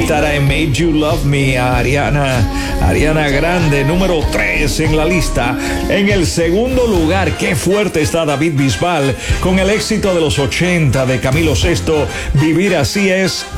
That I Made You Love Me a Ariana Grande, número 3 en la lista. En el segundo lugar, qué fuerte está David Bisbal con el éxito de los 80 de Camilo Sesto, Vivir Así Es